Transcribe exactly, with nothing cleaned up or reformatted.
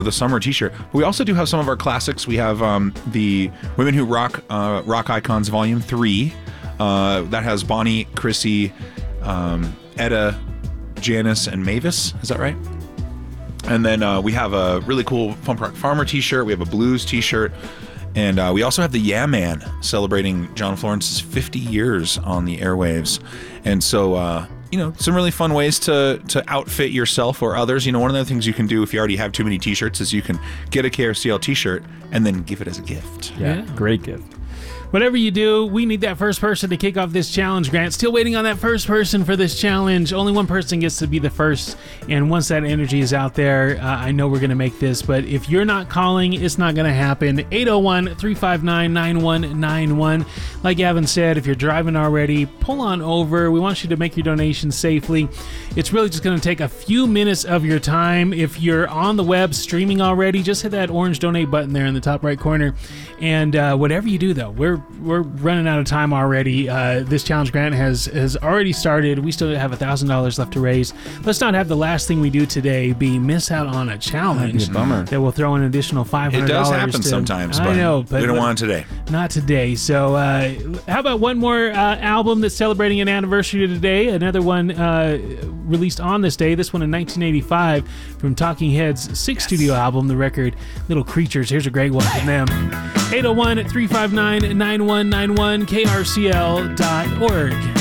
the summer t-shirt. But we also do have some of our classics. We have um, the Women Who Rock uh, Rock Icons Volume three. Uh, that has Bonnie, Chrissy, um, Etta, Janice, and Mavis. Is that right? And then uh, we have a really cool Punk Rock Farmer t-shirt. We have a blues t-shirt. And uh, we also have the Yeah Man celebrating John Florence's fifty years on the airwaves. And so, uh, you know, some really fun ways to to outfit yourself or others. You know, one of the things you can do if you already have too many t-shirts is you can get a K R C L t-shirt and then give it as a gift. Yeah, yeah. Great gift. Whatever you do, we need that first person to kick off this challenge, Grant. Still waiting on that first person for this challenge. Only one person gets to be the first, and once that energy is out there, uh, I know we're going to make this, but if you're not calling, it's not going to happen. eight oh one, three five nine, nine one nine one. Like Gavin said, if you're driving already, pull on over. We want you to make your donation safely. It's really just going to take a few minutes of your time. If you're on the web streaming already, just hit that orange donate button there in the top right corner, and uh, whatever you do, though, we're We're running out of time already. Uh, this challenge, Grant, has has already started. We still have one thousand dollars left to raise. Let's not have the last thing we do today be miss out on a challenge. A bummer. That will throw in an additional five hundred dollars. It does happen to, sometimes, I but know, but we don't but want it today. Not today. So uh, how about one more uh, album that's celebrating an anniversary today? Another one uh, released on this day. This one in nineteen eighty-five from Talking Heads' sixth yes. studio album, the record Little Creatures. Here's a great one from them. eight oh one, three five nine, nine one nine one, K R C L dot org.